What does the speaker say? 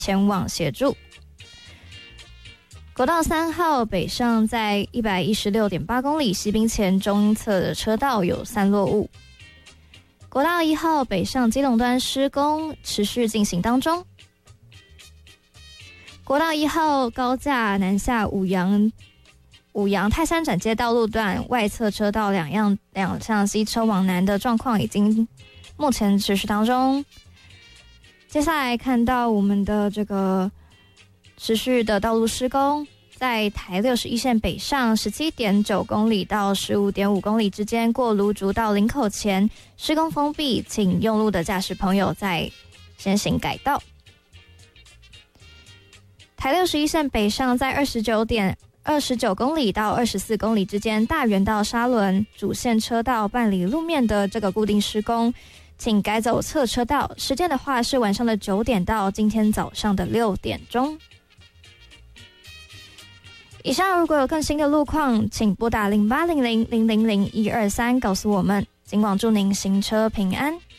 前往协助。国道3号北上在 116.8 公里西滨前中侧的车道有散落物。国道1号北上基隆段施工持续进行当中。国道1号高架南下五羊泰山转接道路段外侧车道两向机车往南的状况已经目前持续当中。接下来看到我们的这个持续的道路施工，在台61线北上 17.9 公里到 15.5 公里之间，过芦竹到林口前施工封闭，请用路的驾驶朋友再先行改道。台61线北上在29公里到24公里之间，大园到沙仑主线车道办理路面的这个固定施工，请改走侧车道，时间的话是晚上的9点到今天早上的6点钟。以上如果有更新的路况，请拨打0800000123告诉我们。警广祝您行车平安。